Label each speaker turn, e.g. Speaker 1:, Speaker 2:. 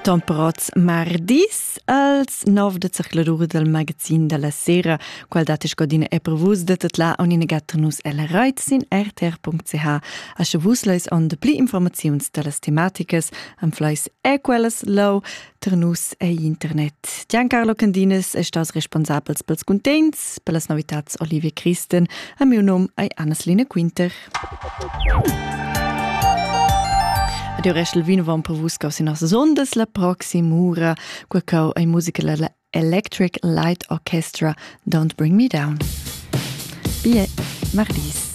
Speaker 1: Tomperoz mardis als 9 de circladura del magazin della sera. Qual data sgodina è prevus de tatla on in gaternus ella reits in rtr.ch. A chavusleis on de pli informaziuns de las tematicas am fleis e quellas lau ternus e internet. Giancarlo Candines è stos responsabels pels contents, per las novitats Olivia Christen, a meu nom è Annaslina Quinter. Adio restel vino von prevus caus in nossas ondas la proxima ura, qua cau ai musica la Electric Light Orchestra Don't Bring Me Down. Bie, mardis.